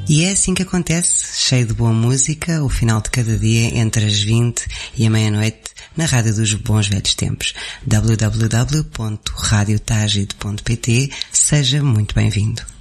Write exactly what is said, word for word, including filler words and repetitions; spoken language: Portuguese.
E é assim que acontece, cheio de boa música, o final de cada dia entre as vinte e a meia-noite na Rádio dos Bons Velhos Tempos. w w w ponto radio tagid ponto p t. Seja muito bem-vindo.